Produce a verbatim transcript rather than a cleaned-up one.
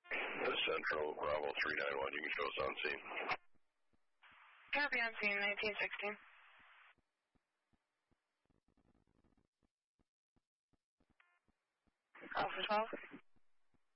Central, Bravo three nine one, you can show us on scene. Copy on scene, nineteen sixteen. Alpha twelve.